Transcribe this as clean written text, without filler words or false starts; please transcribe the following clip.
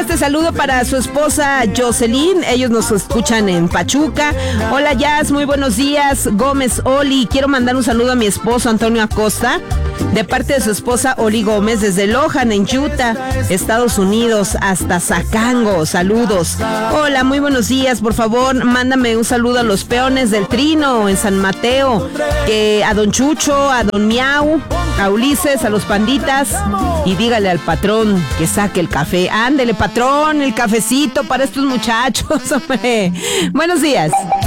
Este saludo para su esposa Jocelyn, ellos nos escuchan en Pachuca. Hola Jazz, muy buenos días. Gómez Oli, quiero mandar un saludo a mi esposo Antonio Acosta, de parte de su esposa Oli Gómez, desde Lohan, en Utah, Estados Unidos, hasta Zacango. Saludos. Hola, muy buenos días. Por favor, mándame un saludo a los peones del Trino en San Mateo, a don Chucho, a don Miau, a Ulises, a los panditas, y dígale al patrón que saque el café. Ándele, patrón, el cafecito para estos muchachos, hombre. Buenos días.